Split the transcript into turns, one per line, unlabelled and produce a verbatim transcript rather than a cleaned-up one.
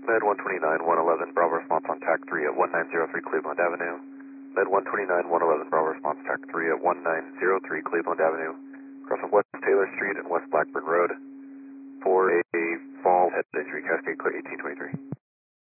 Med one twenty-nine, one eleven, Bravo response on TAC three at one nine zero three Cleveland Avenue. Med one twenty-nine, one eleven, Bravo response TAC three at one nine zero three Cleveland Avenue. Crossing West Taylor Street and West Blackburn Road for a fall head injury, Cascade Clear eighteen twenty-three.